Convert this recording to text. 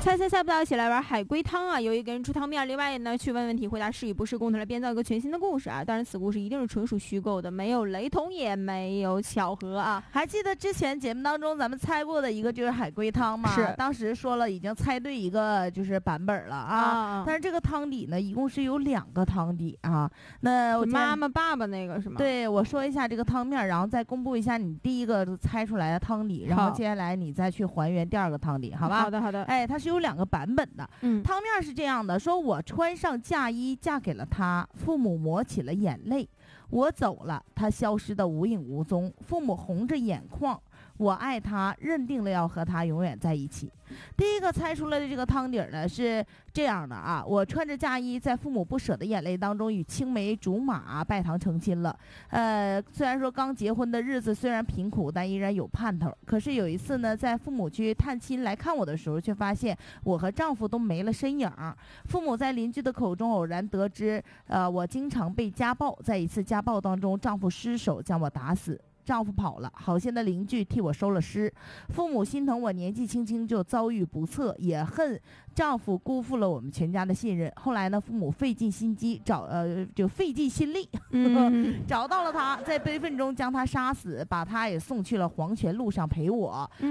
猜不到，一起来玩海龟汤啊！有一个人出汤面，另外呢去问问题，回答是与不是，共同来编造一个全新的故事啊！当然，此故事一定是纯属虚构的，没有雷同，也没有巧合啊！ 还记得之前节目当中咱们猜过的一个就是海龟汤吗？ 是， 当时说了已经猜对一个就是版本了啊。但是这个汤底呢，一共是有2个汤底啊。那我妈妈爸爸那个是吗？ 对，我说一下这个汤面，然后再公布一下你第一个猜出来的汤底，然后接下来你再去还原第2个汤底，好吧？ 好的好的。 哎，它是有2个版本的。汤面是这样的，说我穿上嫁衣嫁给了他，父母抹起了眼泪，我走了，他消失得无影无踪，父母红着眼眶，我爱他，认定了要和他永远在一起。第一个猜出来的这个汤底呢是这样的啊，我穿着嫁衣，在父母不舍的眼泪当中与青梅竹马拜堂成亲了。虽然说刚结婚的日子虽然贫苦，但依然有盼头。可是有一次呢，在父母去探亲来看我的时候，却发现我和丈夫都没了身影。父母在邻居的口中偶然得知，我经常被家暴，在一次家暴当中，丈夫失手将我打死。丈夫跑了，好心的邻居替我收了尸。父母心疼我年纪轻轻就遭遇不测，也恨丈夫辜负了我们全家的信任。后来呢，父母费尽心机就费尽心力，找到了他，在悲愤中将他杀死，把他也送去了黄泉路上陪我。